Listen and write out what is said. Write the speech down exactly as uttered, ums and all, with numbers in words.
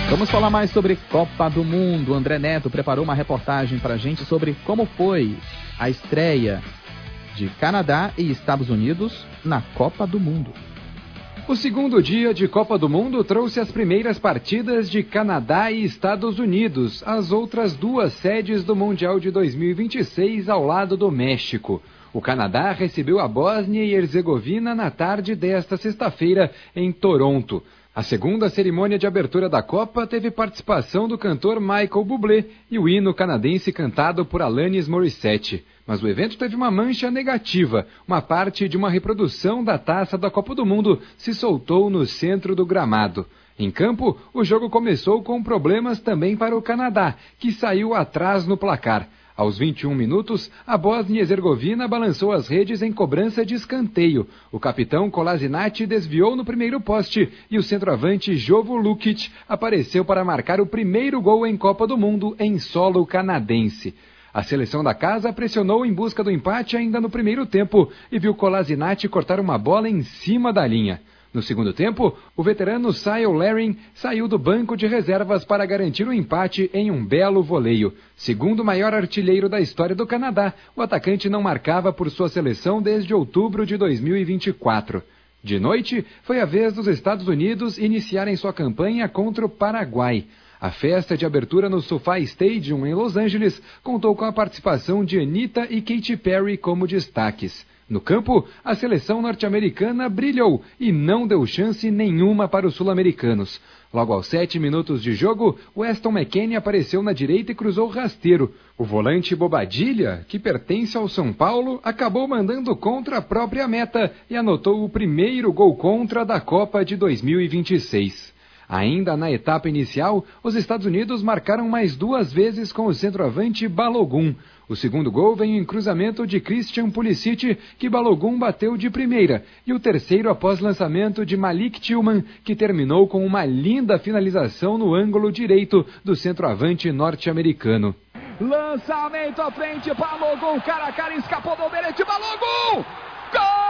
Vamos falar mais sobre Copa do Mundo. André Neto preparou uma reportagem para a gente sobre como foi a estreia de Canadá e Estados Unidos na Copa do Mundo. O segundo dia de Copa do Mundo trouxe as primeiras partidas de Canadá e Estados Unidos, as outras duas sedes do Mundial de dois mil e vinte e seis ao lado do México. O Canadá recebeu a Bósnia e Herzegovina na tarde desta sexta-feira em Toronto. A segunda cerimônia de abertura da Copa teve participação do cantor Michael Bublé e o hino canadense cantado por Alanis Morissette. Mas o evento teve uma mancha negativa. Uma parte de uma reprodução da taça da Copa do Mundo se soltou no centro do gramado. Em campo, o jogo começou com problemas também para o Canadá, que saiu atrás no placar. Aos vinte e um minutos, a Bósnia e Herzegovina balançou as redes em cobrança de escanteio. O capitão Kolasinac desviou no primeiro poste e o centroavante Jovo Lukic apareceu para marcar o primeiro gol em Copa do Mundo em solo canadense. A seleção da casa pressionou em busca do empate ainda no primeiro tempo e viu Kolasinac cortar uma bola em cima da linha. No segundo tempo, o veterano Cyle Larin saiu do banco de reservas para garantir o empate em um belo voleio. Segundo o maior artilheiro da história do Canadá, o atacante não marcava por sua seleção desde outubro de dois mil e vinte e quatro. De noite, foi a vez dos Estados Unidos iniciarem sua campanha contra o Paraguai. A festa de abertura no SoFi Stadium, em Los Angeles, contou com a participação de Anitta e Katy Perry como destaques. No campo, a seleção norte-americana brilhou e não deu chance nenhuma para os sul-americanos. Logo aos sete minutos de jogo, Weston McKennie apareceu na direita e cruzou rasteiro. O volante Bobadilla, que pertence ao São Paulo, acabou mandando contra a própria meta e anotou o primeiro gol contra da Copa de dois mil e vinte e seis. Ainda na etapa inicial, os Estados Unidos marcaram mais duas vezes com o centroavante Balogun. O segundo gol veio em cruzamento de Christian Pulisic, que Balogun bateu de primeira, e o terceiro após lançamento de Malik Tillman, que terminou com uma linda finalização no ângulo direito do centroavante norte-americano. Lançamento à frente, Balogun, cara a cara, escapou do Alderete, Balogun! Gol!